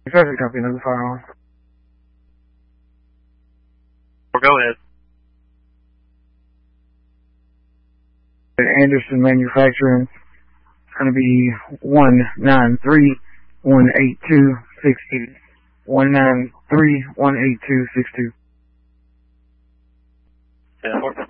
Traffic copy, another firearm. Well, go ahead. Anderson Manufacturing. It's going to be 193-182-62. 193-182-62. 10-4.